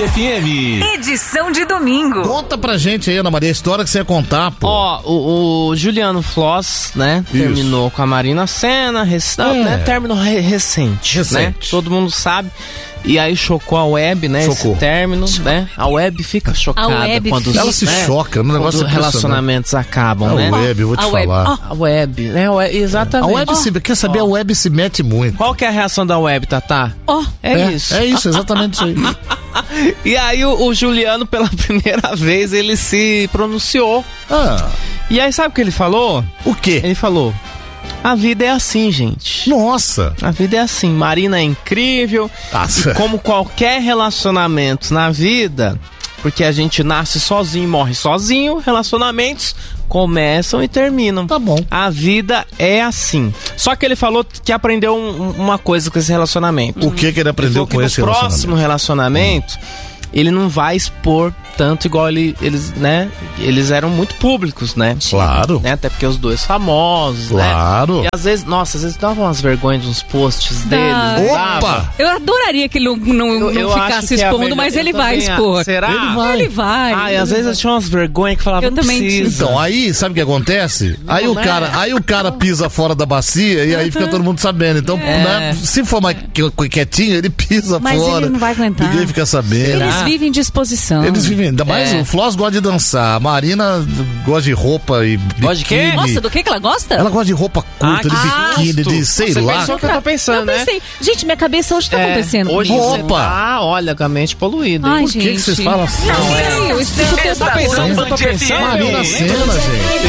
FM. Edição de domingo. Conta pra gente aí, Ana Maria, a história que você ia contar, pô. Ó, o Juliano Floss, né, terminou com a Marina Sena, término recente, né? Todo mundo sabe. E aí chocou a web, né? Chocou. Esse término, né? A web fica chocada quando ela se choca, no negócio quando relacionamentos acabam, né? A web, eu vou te falar. A web, né? Exatamente. A web quer saber, a web se mete muito. Qual que é a reação da web, Tatá? Isso. É isso, exatamente isso aí. E aí o Juliano, pela primeira vez, ele se pronunciou. E aí sabe o que ele falou? O quê? Ele falou: a vida é assim, gente. Nossa! A vida é assim. Marina é incrível. Nossa. E como qualquer relacionamento na vida, porque a gente nasce sozinho e morre sozinho, relacionamentos começam e terminam. Tá bom. A vida é assim. Só que ele falou que aprendeu uma coisa com esse relacionamento. O que ele aprendeu com esse relacionamento? No próximo relacionamento, ele não vai expor tanto igual eles, né? Eles eram muito públicos, né? Claro. Né? Até porque os dois famosos, claro. Né? E às vezes davam umas vergonhas de uns posts deles. Opa! Eu adoraria que ele não ficasse expondo, mas ele vai expor. Será? Ele vai. E às vezes tinha umas vergonhas que falavam, não precisa. Então, aí, sabe o que acontece? Aí o cara pisa fora da bacia e aí fica todo mundo sabendo. Então, né, se for mais quietinho, ele pisa mas fora. Mas ele não vai aguentar. Ninguém fica sabendo. Eles vivem de exposição. Eles vivem. Ainda mais o Floss gosta de dançar. A Marina gosta de roupa e biquíni. Gosta de quê? Nossa, do que ela gosta? Ela gosta de roupa curta, de biquíni, de sei Você lá. pensou o que eu tô pensando, né? Gente, minha cabeça hoje tá acontecendo. Hoje roupa. Olha, com a mente poluída. Ai, Por que vocês falam assim? Não, eu explico o que eu tô pensando. Eu tô pensando. Marina Sena, gente.